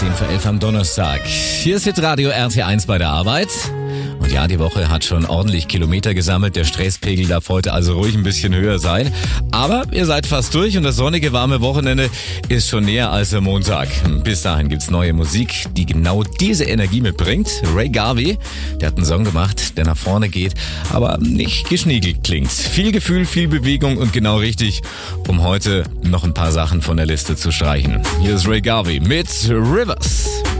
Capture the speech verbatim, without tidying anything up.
zehn vor elf am Donnerstag. Hier ist Hitradio R T eins bei der Arbeit. Und ja, die Woche hat schon ordentlich Kilometer gesammelt. Der Stresspegel darf heute also ruhig ein bisschen höher sein. Aber ihr seid fast durch und das sonnige, warme Wochenende ist schon näher als am Montag. Bis dahin gibt's neue Musik, die genau diese Energie mitbringt. Ray Garvey, der hat einen Song gemacht, der nach vorne geht, aber nicht geschniegelt klingt. Viel Gefühl, viel Bewegung und genau richtig, um heute noch ein paar Sachen von der Liste zu streichen. Hier ist Ray Garvey mit Rivers.